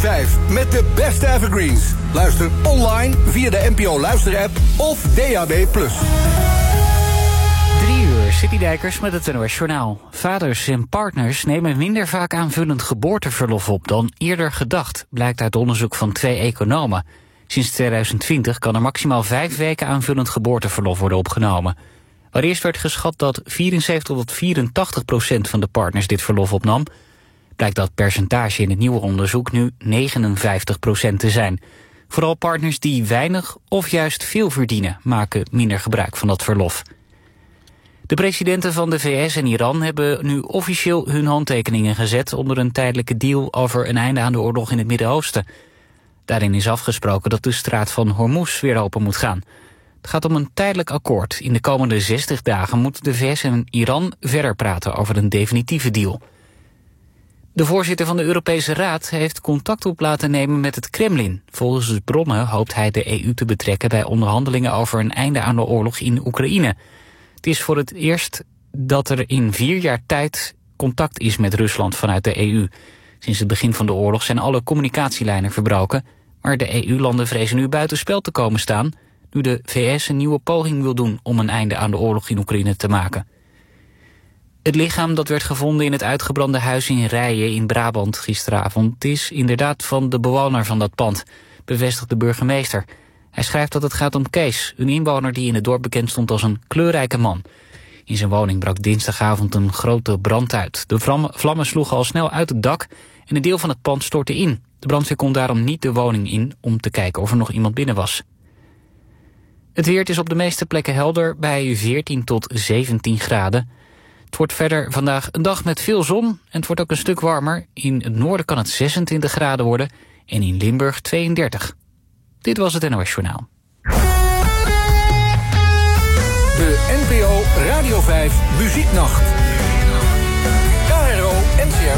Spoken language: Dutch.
5 met de beste evergreens. Luister online via de NPO Luisterapp of DAB+. 3 uur, Citydijkers met het NOS Journaal. Vaders en partners nemen minder vaak aanvullend geboorteverlof op dan eerder gedacht, blijkt uit onderzoek van 2 economen. Sinds 2020 kan er maximaal 5 weken aanvullend geboorteverlof worden opgenomen. Waar eerst werd geschat dat 74 tot 84% van de partners dit verlof opnam, blijkt dat percentage in het nieuwe onderzoek nu 59% te zijn. Vooral partners die weinig of juist veel verdienen maken minder gebruik van dat verlof. De presidenten van de VS en Iran hebben nu officieel hun handtekeningen gezet onder een tijdelijke deal over een einde aan de oorlog in het Midden-Oosten. Daarin is afgesproken dat de straat van Hormuz weer open moet gaan. Het gaat om een tijdelijk akkoord. In de komende 60 dagen moeten de VS en Iran verder praten over een definitieve deal. De voorzitter van de Europese Raad heeft contact op laten nemen met het Kremlin. Volgens bronnen hoopt hij de EU te betrekken bij onderhandelingen over een einde aan de oorlog in Oekraïne. Het is voor het eerst dat er in 4 jaar tijd contact is met Rusland vanuit de EU. Sinds het begin van de oorlog zijn alle communicatielijnen verbroken, maar de EU-landen vrezen nu buitenspel te komen staan, nu de VS een nieuwe poging wil doen om een einde aan de oorlog in Oekraïne te maken. Het lichaam dat werd gevonden in het uitgebrande huis in Rijen in Brabant gisteravond is inderdaad van de bewoner van dat pand, bevestigt de burgemeester. Hij schrijft dat het gaat om Kees, een inwoner die in het dorp bekend stond als een kleurrijke man. In zijn woning brak dinsdagavond een grote brand uit. De vlammen sloegen al snel uit het dak en een deel van het pand stortte in. De brandweer kon daarom niet de woning in om te kijken of er nog iemand binnen was. Het weer is op de meeste plekken helder bij 14 tot 17 graden. Het wordt verder vandaag een dag met veel zon en het wordt ook een stuk warmer. In het noorden kan het 26 graden worden en in Limburg 32. Dit was het NOS Journaal. De NPO Radio 5 Muzieknacht. KRO NCR